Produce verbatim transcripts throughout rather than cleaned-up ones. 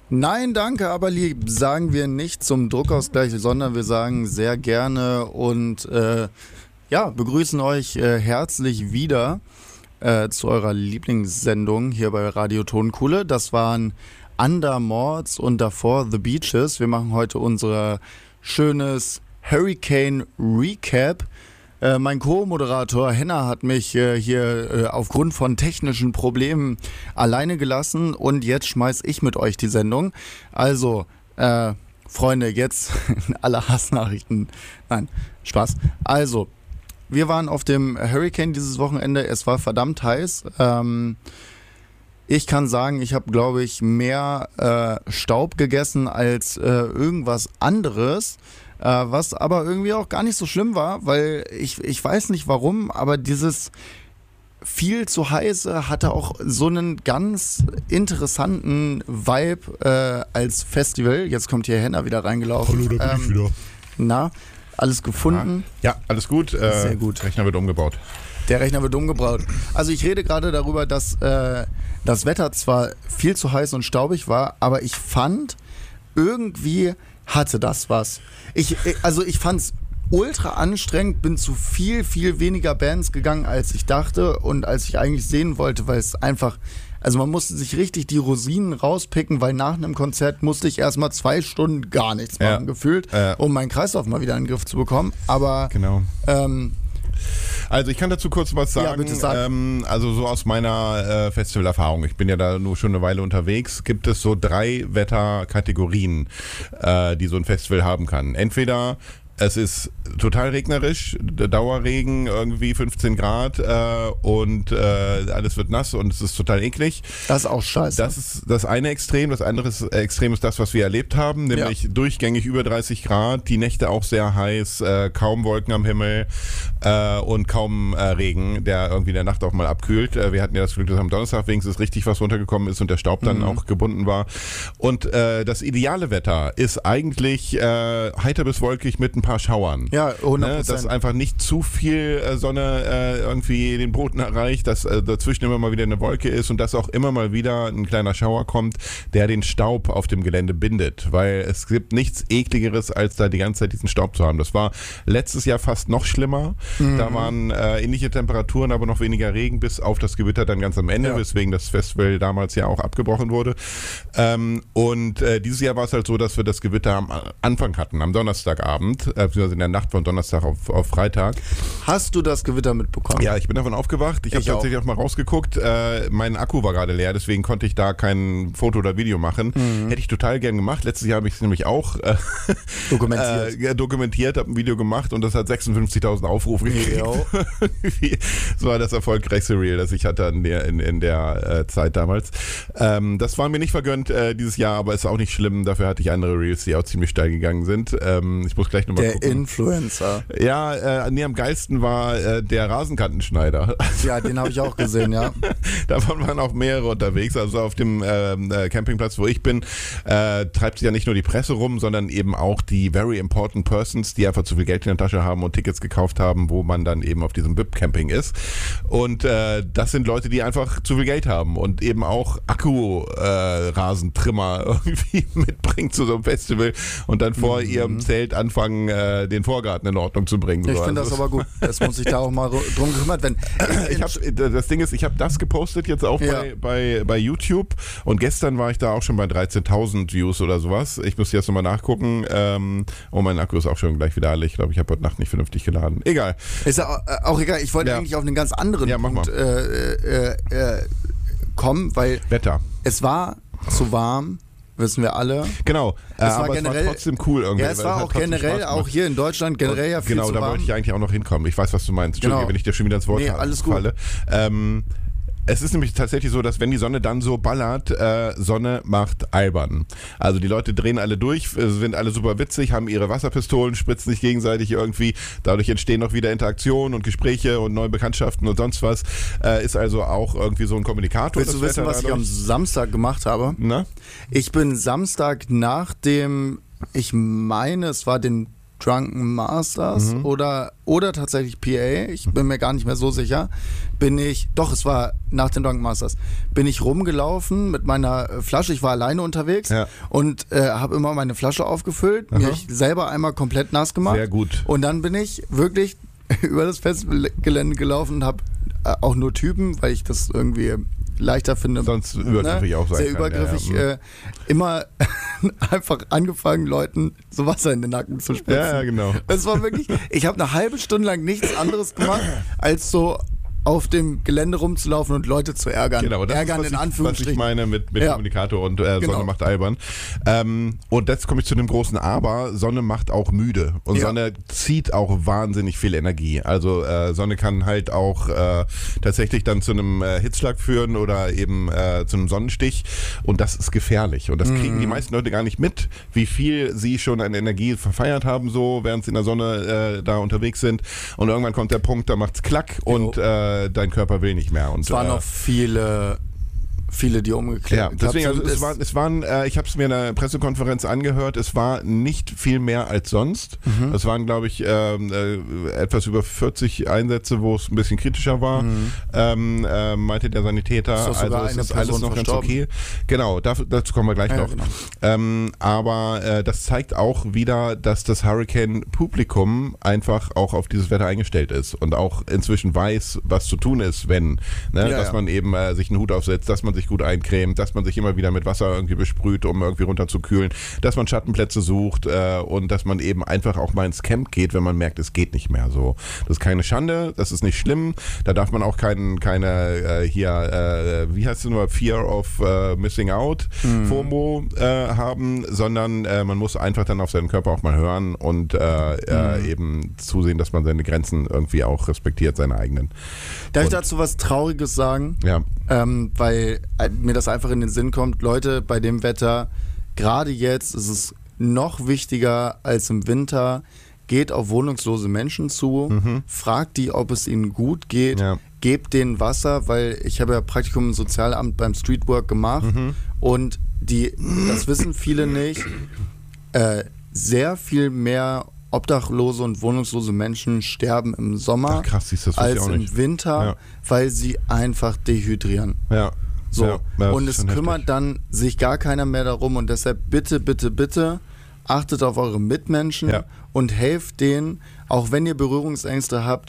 Nein, danke, aber lieb sagen wir nicht zum Druckausgleich, sondern wir sagen sehr gerne und äh, ja, begrüßen euch äh, herzlich wieder äh, zu eurer Lieblingssendung hier bei Radio Tonkuhle. Das waren Under Mords und davor The Beaches. Wir machen heute unser schönes Hurricane Recap. Äh, mein Co-Moderator Henna hat mich äh, hier äh, aufgrund von technischen Problemen alleine gelassen und jetzt schmeiß ich mit euch die Sendung. Also, äh, Freunde, jetzt alle Hassnachrichten. Nein, Spaß. Also, wir waren auf dem Hurricane dieses Wochenende. Es war verdammt heiß. Ähm, ich kann sagen, ich habe, glaube ich, mehr äh, Staub gegessen als äh, irgendwas anderes. Äh, was aber irgendwie auch gar nicht so schlimm war, weil ich, ich weiß nicht warum, aber dieses viel zu heiße hatte auch so einen ganz interessanten Vibe äh, als Festival. Jetzt kommt hier Henna wieder reingelaufen. Hallo, da bin ähm, ich wieder. Na, alles gefunden? Ja, alles gut. Äh, Sehr gut. Rechner wird umgebaut. Der Rechner wird umgebaut. Also ich rede gerade darüber, dass äh, das Wetter zwar viel zu heiß und staubig war, aber ich fand, irgendwie hatte das was. Ich, also ich fand's ultra anstrengend, bin zu viel, viel weniger Bands gegangen, als ich dachte und als ich eigentlich sehen wollte, weil es einfach, also man musste sich richtig die Rosinen rauspicken, weil nach einem Konzert musste ich erstmal zwei Stunden gar nichts machen, ja. gefühlt, ja. um meinen Kreislauf mal wieder in den Griff zu bekommen. Aber genau. ähm, Also ich kann dazu kurz was sagen. Ja, bitte sag. Ähm, also so aus meiner äh, Festivalerfahrung, ich bin ja da nur schon eine Weile unterwegs, gibt es so drei Wetterkategorien, äh, die so ein Festival haben kann. Entweder es ist total regnerisch, Dauerregen, irgendwie fünfzehn Grad äh, und äh, alles wird nass und es ist total eklig. Das ist auch scheiße. Das ist das eine Extrem. Das andere ist, äh, Extrem ist das, was wir erlebt haben, nämlich ja. durchgängig über dreißig Grad, die Nächte auch sehr heiß, äh, kaum Wolken am Himmel äh, und kaum äh, Regen, der irgendwie in der Nacht auch mal abkühlt. Äh, wir hatten ja das Glück, dass am Donnerstag wenigstens richtig was runtergekommen ist und der Staub dann mhm. auch gebunden war. Und äh, das ideale Wetter ist eigentlich äh, heiter bis wolkig mit ein paar Schauern. Ja, hundert Prozent. Ne, dass einfach nicht zu viel äh, Sonne äh, irgendwie den Boden erreicht, dass äh, dazwischen immer mal wieder eine Wolke ist und dass auch immer mal wieder ein kleiner Schauer kommt, der den Staub auf dem Gelände bindet. Weil es gibt nichts Ekligeres, als da die ganze Zeit diesen Staub zu haben. Das war letztes Jahr fast noch schlimmer. Mhm. Da waren äh, ähnliche Temperaturen, aber noch weniger Regen, bis auf das Gewitter dann ganz am Ende, ja. weswegen das Festival damals ja auch abgebrochen wurde. Ähm, und äh, dieses Jahr war es halt so, dass wir das Gewitter am Anfang hatten, am Donnerstagabend, äh, beziehungsweise in der Nacht von Donnerstag auf, auf Freitag. Hast du das Gewitter mitbekommen? Ja, ich bin davon aufgewacht. Ich, ich habe tatsächlich auch mal rausgeguckt. Äh, mein Akku war gerade leer, deswegen konnte ich da kein Foto oder Video machen. Mhm. Hätte ich total gern gemacht. Letztes Jahr habe ich es nämlich auch äh, dokumentiert. äh, dokumentiert, habe ein Video gemacht und das hat sechsundfünfzigtausend Aufrufe gekriegt. Das war das erfolgreichste Reel, das ich hatte in der, in, in der äh, Zeit damals. Ähm, das war mir nicht vergönnt äh, dieses Jahr, aber ist auch nicht schlimm. Dafür hatte ich andere Reels, die auch ziemlich steil gegangen sind. Ähm, ich muss gleich nochmal gucken. Influencer. Ja, äh, nee, am geilsten war äh, der Rasenkantenschneider. Ja, den habe ich auch gesehen, ja. Davon waren auch mehrere unterwegs. Also auf dem äh, Campingplatz, wo ich bin, äh, treibt sich ja nicht nur die Presse rum, sondern eben auch die very important persons, die einfach zu viel Geld in der Tasche haben und Tickets gekauft haben, wo man dann eben auf diesem V I P-Camping ist. Und äh, das sind Leute, die einfach zu viel Geld haben und eben auch Akku-Rasentrimmer äh, irgendwie mitbringen zu so einem Festival und dann vor mhm. ihrem Zelt anfangen, äh, den Vorgarten in Ordnung zu bringen. Ich so. finde also das aber gut. Das muss sich da auch mal drum gekümmert werden. Ich hab, das Ding ist, ich habe das gepostet jetzt auch ja. bei, bei, bei YouTube und gestern war ich da auch schon bei dreizehntausend Views oder sowas. Ich muss jetzt nochmal nachgucken. Ähm, oh, mein Akku ist auch schon gleich wieder alle. Ich glaube, ich habe heute Nacht nicht vernünftig geladen. Egal. Ist ja auch, auch egal. Ich wollte ja. eigentlich auf einen ganz anderen ja, Punkt äh, äh, äh, kommen, weil Wetter. Es war zu warm. Wissen wir alle. Genau, es war aber generell, es war trotzdem cool irgendwie. Ja, es war auch generell, auch hier in Deutschland, generell ja viel genau, zu da warm. wollte ich eigentlich auch noch hinkommen. Ich weiß, was du meinst. Entschuldige, genau. wenn ich dir schon wieder ins Wort nee, alles falle. Gut. Ähm, Es ist nämlich tatsächlich so, dass wenn die Sonne dann so ballert, äh, Sonne macht albern. Also die Leute drehen alle durch, sind alle super witzig, haben ihre Wasserpistolen, spritzen sich gegenseitig irgendwie. Dadurch entstehen noch wieder Interaktionen und Gespräche und neue Bekanntschaften und sonst was. Äh, ist also auch irgendwie so ein Kommunikator. Willst du wissen, Wetter was dadurch? Ich am Samstag gemacht habe? Na? Ich bin Samstag nach dem, ich meine, es war den Drunken Masters mhm. oder, oder tatsächlich P A, ich bin mir gar nicht mehr so sicher, bin ich, doch es war nach den Drunken Masters, bin ich rumgelaufen mit meiner Flasche, ich war alleine unterwegs ja. und äh, habe immer meine Flasche aufgefüllt, Aha. mir ich selber einmal komplett nass gemacht. Sehr gut. Und dann bin ich wirklich über das Festivalgelände gelaufen und habe äh, auch nur Typen, weil ich das irgendwie leichter finde. Sonst übergriffig ne? auch sein Sehr kann. übergriffig. Ja, ja. Äh, immer einfach angefangen, Leuten so Wasser in den Nacken zu spritzen. Ja, ja, genau. Das war wirklich, ich habe eine halbe Stunde lang nichts anderes gemacht, als so auf dem Gelände rumzulaufen und Leute zu ärgern. Genau, das ärgern ist, was, in ich, Anführungsstrichen. was ich meine mit, mit ja. Kommunikator und äh, genau. Sonne macht albern. Ähm, und jetzt komme ich zu dem großen Aber. Sonne macht auch müde. Und ja. Sonne zieht auch wahnsinnig viel Energie. Also äh, Sonne kann halt auch äh, tatsächlich dann zu einem äh, Hitzschlag führen oder eben äh, zu einem Sonnenstich. Und das ist gefährlich. Und das kriegen mm. die meisten Leute gar nicht mit, wie viel sie schon an Energie verfeiert haben, so während sie in der Sonne äh, da unterwegs sind. Und irgendwann kommt der Punkt, da macht's klack und äh, dein Körper will nicht mehr. Und, es waren äh, noch viele, viele, die umgekehrt ja, deswegen, also es, war, es waren, äh, ich habe es mir in der Pressekonferenz angehört, es war nicht viel mehr als sonst. Mhm. Es waren, glaube ich, ähm, äh, etwas über vierzig Einsätze, wo es ein bisschen kritischer war, mhm. ähm, äh, meinte der Sanitäter. Ist also es ist alles noch ganz okay. Genau, dazu, dazu kommen wir gleich ja, noch. Genau. Ähm, aber äh, das zeigt auch wieder, dass das Hurricane-Publikum einfach auch auf dieses Wetter eingestellt ist und auch inzwischen weiß, was zu tun ist, wenn, ne? ja, dass ja. man eben äh, sich einen Hut aufsetzt, dass man sich gut eincremt, dass man sich immer wieder mit Wasser irgendwie besprüht, um irgendwie runterzukühlen, dass man Schattenplätze sucht äh, und dass man eben einfach auch mal ins Camp geht, wenn man merkt, es geht nicht mehr so. Das ist keine Schande, das ist nicht schlimm, da darf man auch kein, keine äh, hier, äh, wie heißt es nur, Fear of uh, Missing Out, mhm. FOMO äh, haben, sondern äh, man muss einfach dann auf seinen Körper auch mal hören und äh, mhm. äh, eben zusehen, dass man seine Grenzen irgendwie auch respektiert, seine eigenen. Darf und, ich dazu was Trauriges sagen? Ja. Ähm, weil mir das einfach in den Sinn kommt, Leute, bei dem Wetter, gerade jetzt ist es noch wichtiger als im Winter, geht auf wohnungslose Menschen zu, mhm. fragt die, ob es ihnen gut geht, ja. gebt denen Wasser, weil ich habe ja Praktikum im Sozialamt beim Streetwork gemacht mhm. und die, das wissen viele nicht, äh, sehr viel mehr obdachlose und wohnungslose Menschen sterben im Sommer Ach, krass, siehst du, das als auch im nicht. Winter, ja. weil sie einfach dehydrieren. Ja. So. Ja, ja, und es kümmert heftig. dann sich gar keiner mehr darum und deshalb bitte, bitte, bitte achtet auf eure Mitmenschen ja. und helft denen, auch wenn ihr Berührungsängste habt.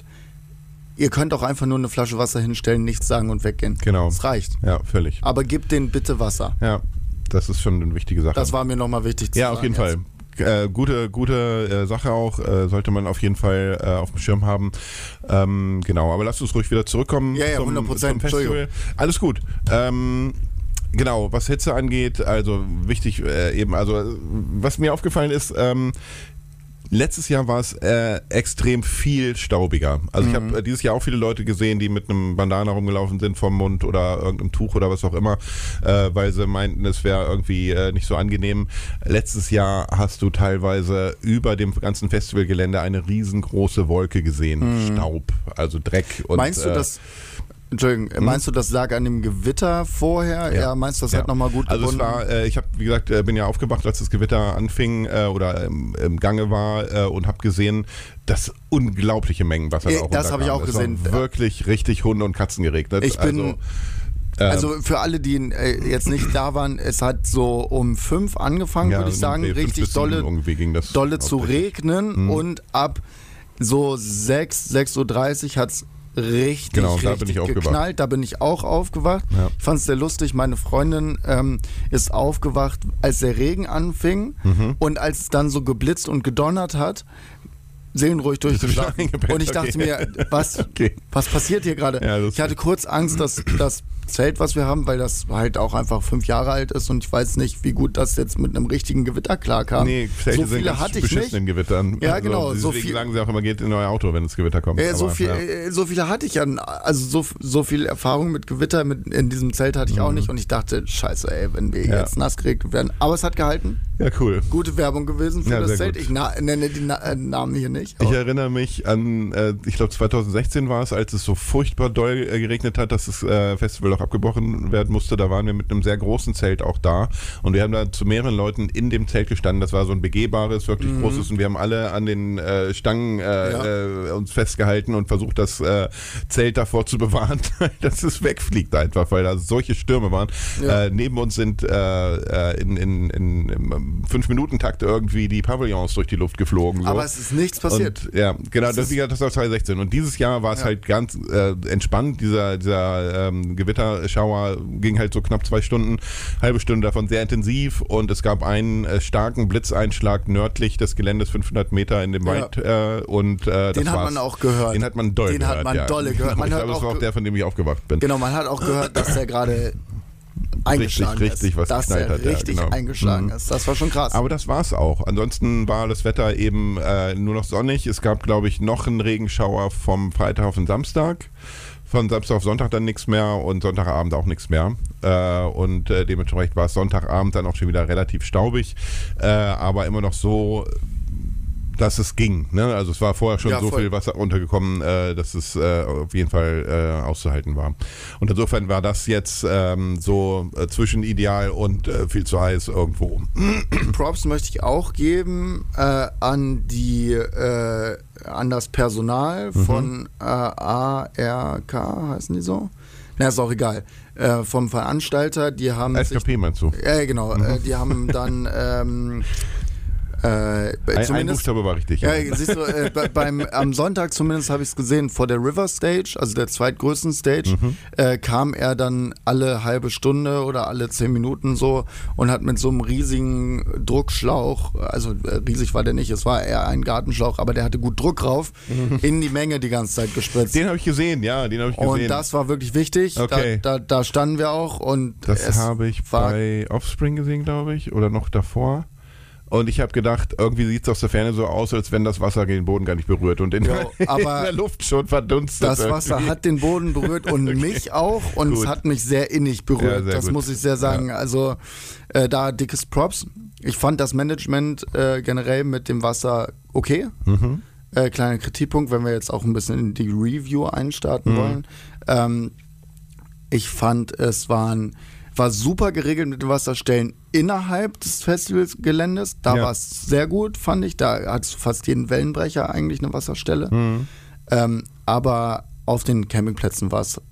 Ihr könnt auch einfach nur eine Flasche Wasser hinstellen, nichts sagen und weggehen. Genau. Das reicht. Ja, völlig. Aber gebt denen bitte Wasser. Ja, das ist schon eine wichtige Sache. Das war mir nochmal wichtig zu ja, sagen. Ja, auf jeden jetzt. Fall. Äh, gute gute äh, Sache auch, äh, sollte man auf jeden Fall äh, auf dem Schirm haben. Ähm, genau, aber lasst uns ruhig wieder zurückkommen ja, ja, zum, hundert Prozent. zum Festival. Alles gut. Ähm, genau, was Hitze angeht, also wichtig äh, eben, also was mir aufgefallen ist, ähm, letztes Jahr war es äh, extrem viel staubiger. Also mhm. ich habe äh, dieses Jahr auch viele Leute gesehen, die mit einem Bandana rumgelaufen sind vom Mund oder irgendeinem Tuch oder was auch immer, äh, weil sie meinten, es wäre irgendwie äh, nicht so angenehm. Letztes Jahr hast du teilweise über dem ganzen Festivalgelände eine riesengroße Wolke gesehen. Mhm. Staub, also Dreck. Und, Meinst du, äh, dass Entschuldigung, hm? meinst du, das lag an dem Gewitter vorher? Ja, ja meinst du, das ja. hat nochmal gut Also gebunden? es war, äh, ich habe, wie gesagt, äh, bin ja aufgewacht, als das Gewitter anfing äh, oder im, im Gange war äh, und habe gesehen, dass unglaubliche Mengen Wasser da auch Das habe ich auch es gesehen. War wirklich richtig Hunde und Katzen geregnet. Ich bin... Also, Also für alle, die äh, jetzt nicht da waren, es hat so um fünf angefangen, ja, würde ich sagen, richtig dolle, dolle zu regnen mhm. und ab so sechs, sechs Uhr dreißig hat es richtig, genau, richtig da bin ich geknallt. Da bin ich auch aufgewacht. Ja. Ich fand es sehr lustig. Meine Freundin ähm, ist aufgewacht, als der Regen anfing mhm. und als es dann so geblitzt und gedonnert hat, seelenruhig durchgeschlafen. Und ich dachte okay. mir, was, okay. was passiert hier gerade? Ja, ich hatte kurz Angst, dass das Zelt, was wir haben, weil das halt auch einfach fünf Jahre alt ist und ich weiß nicht, wie gut das jetzt mit einem richtigen Gewitter klarkam. Nee, Zelte so viele sind ganz hatte ich nicht. In Gewittern. Ja, genau. Also, deswegen so viel, sagen sie auch immer, geht in euer Auto, wenn das Gewitter kommt. Äh, so, Aber, viel, ja. äh, so viele hatte ich ja, also so, so viel Erfahrung mit Gewitter mit, in diesem Zelt hatte ich mhm. auch nicht und ich dachte, scheiße, ey, wenn wir ja. jetzt nass geregnet werden. Aber es hat gehalten. Ja, cool. Gute Werbung gewesen für Ja, das sehr Zelt. gut. Ich na, nenne die na äh, Namen hier nicht. Ich aber- erinnere mich an, äh, ich glaube zwanzig sechzehn war es, als es so furchtbar doll äh, geregnet hat, dass das äh, Festival auch abgebrochen werden musste. Da waren wir mit einem sehr großen Zelt auch da und wir haben da zu mehreren Leuten in dem Zelt gestanden. Das war so ein begehbares, wirklich Mhm. großes und wir haben alle an den äh, Stangen äh, Ja. äh, uns festgehalten und versucht, das äh, Zelt davor zu bewahren, dass es wegfliegt einfach, weil da solche Stürme waren. Ja. Äh, neben uns sind äh, äh, in, in, in, im fünf-Minuten-Takt irgendwie die Pavillons durch die Luft geflogen. So. Aber es ist nichts passiert. Und, ja, genau, Das das, ist- wie gesagt, das war zwanzig sechzehn. Und dieses Jahr war es Ja. halt ganz äh, entspannt. Dieser, dieser ähm, Gewitterschauer ging halt so knapp zwei Stunden, halbe Stunde davon sehr intensiv. Und es gab einen äh, starken Blitzeinschlag nördlich des Geländes, fünfhundert Meter in dem Ja. Wald. Äh, und, äh, Den das hat war's. man auch gehört. Den hat man doll Den gehört. hat man ja. dolle gehört. Man ich hört glaube, das auch war auch ge- der, von dem ich aufgewacht bin. Genau, man hat auch gehört, dass der gerade eingeschlagen Richtig, richtig ist. was dass geknallt er hat, ja, richtig genau. eingeschlagen Mhm. ist. Das war schon krass. Aber das war's auch. Ansonsten war das Wetter eben äh, nur noch sonnig. Es gab, glaube ich, noch einen Regenschauer vom Freitag auf den Samstag. Von Samstag auf Sonntag dann nichts mehr und Sonntagabend auch nichts mehr. Äh, und äh, dementsprechend war es Sonntagabend dann auch schon wieder relativ staubig, äh, aber immer noch so, dass es ging. Ne? Also es war vorher schon Ja, so voll. viel Wasser runtergekommen, äh, dass es äh, auf jeden Fall äh, auszuhalten war. Und insofern war das jetzt ähm, so äh, zwischen ideal und äh, viel zu heiß irgendwo. Props möchte ich auch geben äh, an die äh, an das Personal Mhm. von äh, A R K, heißen die so? Na, ist auch egal. Äh, vom Veranstalter, die haben S K P meinst du? sich, äh, genau, äh, die haben dann ähm, äh, Ein, ein zumindest Buchstabe war richtig. Ja, siehst du, äh, bei- beim, am Sonntag zumindest habe ich es gesehen, vor der River Stage, also der zweitgrößten Stage, Mhm. äh, kam er dann alle halbe Stunde oder alle zehn Minuten so und hat mit so einem riesigen Druckschlauch, also äh, riesig war der nicht, es war eher ein Gartenschlauch, aber der hatte gut Druck drauf, in die Menge die ganze Zeit gespritzt. Den habe ich gesehen, ja, den habe ich gesehen. Und das war wirklich wichtig. Okay. Da, da, da standen wir auch und Das es habe ich war bei Offspring gesehen, glaube ich, oder noch davor. Und ich habe gedacht, irgendwie sieht es aus der Ferne so aus, als wenn das Wasser den Boden gar nicht berührt und in, Jo, in aber der Luft schon verdunstet. Das Wasser irgendwie. hat den Boden berührt und mich auch und Gut. es hat mich sehr innig Ja, berührt, sehr das gut. muss ich sehr sagen. Also äh, da dickes Props. Ich fand das Management äh, generell mit dem Wasser okay. Mhm. Äh, kleiner Kritikpunkt, wenn wir jetzt auch ein bisschen in die Review einstarten Mhm. wollen. Ähm, ich fand, es waren, war super geregelt mit den Wasserstellen innerhalb des Festivalgeländes. Da Ja. war es sehr gut, fand ich. Da hat fast jeden Wellenbrecher eigentlich eine Wasserstelle. Mhm. Ähm, aber auf den Campingplätzen war es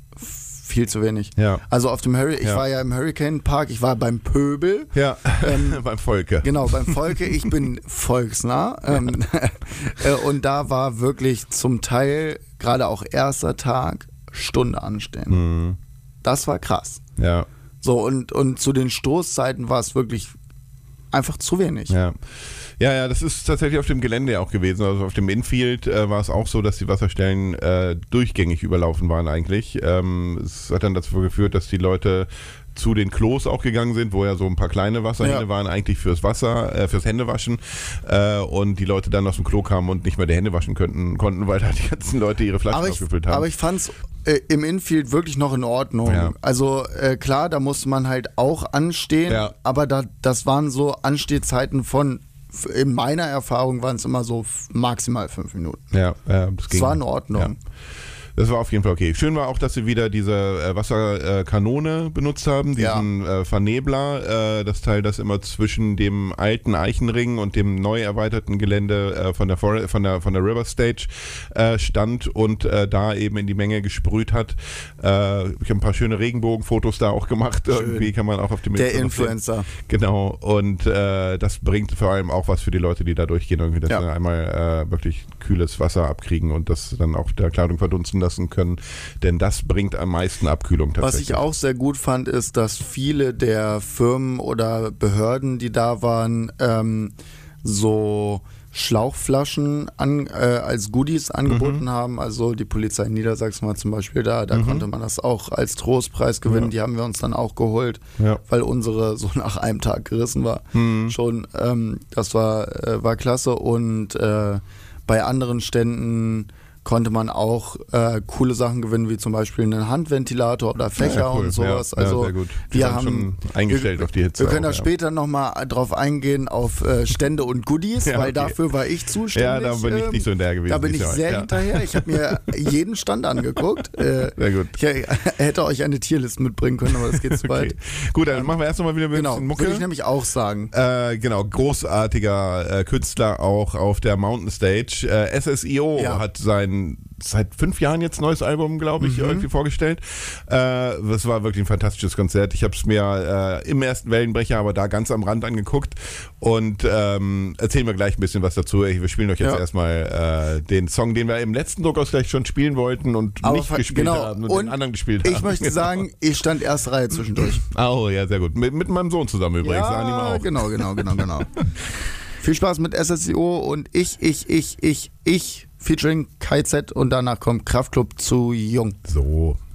viel zu wenig. Ja. Also auf dem Hurricane, ich Ja. war ja im Hurricane Park, ich war beim Pöbel. Ja, Ähm, beim Volke. Genau, beim Volke, ich bin volksnah. Ähm, äh, und da war wirklich zum Teil, gerade auch erster Tag, Stunde anstehen. Mhm. Das war krass. Ja, So, und, und zu den Stoßzeiten war es wirklich einfach zu wenig. ja. Ja, ja, das ist tatsächlich auf dem Gelände auch gewesen. Also auf dem Infield äh, war es auch so, dass die Wasserstellen äh, durchgängig überlaufen waren eigentlich. Ähm, es hat dann dazu geführt, dass die Leute zu den Klos auch gegangen sind, wo ja so ein paar kleine Wasserhähne Ja. waren, eigentlich fürs Wasser, äh, fürs Händewaschen. Äh, und die Leute dann aus dem Klo kamen und nicht mehr die Hände waschen könnten, konnten, weil da die ganzen Leute ihre Flaschen Aber ich, aufgefüllt haben. aber ich fand es äh, im Infield wirklich noch in Ordnung. Ja. Also äh, klar, da musste man halt auch anstehen, Ja. aber da, das waren so Anstehzeiten von, f- in meiner Erfahrung waren es immer so f- maximal fünf Minuten. ja, äh, das Das ging. war in Ordnung. Ja. Das war auf jeden Fall okay. Schön war auch, dass sie wieder diese äh, Wasserkanone benutzt haben, diesen äh, Vernebler, äh, das Teil, das immer zwischen dem alten Eichenring und dem neu erweiterten Gelände äh, von, der For- von, der, von der River Stage äh, stand und äh, da eben in die Menge gesprüht hat. Äh, ich habe ein paar schöne Regenbogenfotos da auch gemacht. Schön. Irgendwie kann man auch auf dem Der Insta noch sehen. Influencer. Genau, und äh, das bringt vor allem auch was für die Leute, die da durchgehen, irgendwie, dass Ja. sie einmal äh, wirklich kühles Wasser abkriegen und das dann auf der Kleidung verdunsten lassen können, denn das bringt am meisten Abkühlung Was tatsächlich. ich auch sehr gut fand, ist, dass viele der Firmen oder Behörden, die da waren, ähm, so Schlauchflaschen an, äh, als Goodies angeboten Mhm. haben. Also die Polizei in Niedersachsen war zum Beispiel da, da konnte man das auch als Trostpreis gewinnen. Ja. Die haben wir uns dann auch geholt, Ja. weil unsere so nach einem Tag gerissen war. Mhm. Schon, ähm, das war, äh, war klasse. Und äh, bei anderen Ständen konnte man auch äh, coole Sachen gewinnen, wie zum Beispiel einen Handventilator oder Fächer ja, cool. und sowas. Ja, also ja, sehr gut. Die wir waren haben schon eingestellt wir, auf die Hitze. Wir können auch, da ja. später nochmal drauf eingehen, auf äh, Stände und Goodies, Ja, weil okay. dafür war ich zuständig. Ja, da bin ich nicht so hinterher gewesen. Da bin ich diesmal. sehr ja. hinterher. Ich habe mir jeden Stand angeguckt. Äh, Sehr gut. Ich äh, hätte euch eine Tierlist mitbringen können, aber das geht zu weit. Okay. Gut, dann machen wir erst nochmal wieder ein Genau, bisschen Mucke. würde ich nämlich auch sagen. Äh, genau, großartiger äh, Künstler auch auf der Mountain Stage. Äh, S S I O Ja. hat sein seit fünf Jahren jetzt neues Album, glaube ich, Mhm. irgendwie vorgestellt. Äh, das war wirklich ein fantastisches Konzert. Ich habe es mir äh, im ersten Wellenbrecher, aber da ganz am Rand angeguckt und ähm, erzählen wir gleich ein bisschen was dazu. Wir spielen euch jetzt Ja. erstmal äh, den Song, den wir im letzten Druckausgleich schon spielen wollten und Aber nicht ver- gespielt genau. haben und, Und den anderen gespielt haben. Ich möchte sagen, ich stand erste Reihe zwischendurch. Oh, ja, sehr gut. Mit, mit meinem Sohn zusammen übrigens. Anima Ja, auch. genau, genau, genau, genau. Viel Spaß mit S S I O und ich, ich, ich, ich, ich, featuring K Z und danach kommt Kraftklub zu Jung. So.